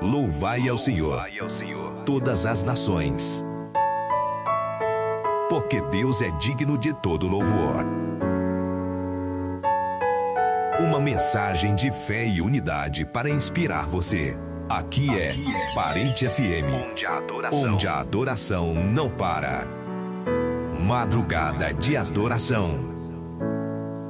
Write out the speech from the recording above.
Louvai ao Senhor, todas as nações, porque Deus é digno de todo louvor. Uma mensagem de fé e unidade para inspirar você. Aqui é Parente FM, onde a adoração não para. Madrugada de adoração.